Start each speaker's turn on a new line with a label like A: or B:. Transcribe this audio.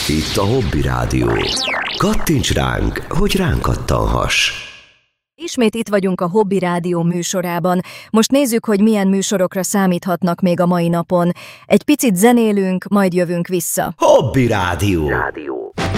A: Itt a Hobby Rádió. Kattints ránk, hogy ránk kattanhass.
B: Ismét itt vagyunk a Hobby Rádió műsorában. Most nézzük, hogy milyen műsorokra számíthatnak még a mai napon. Egy picit zenélünk, majd jövünk vissza.
A: Hobby Rádió.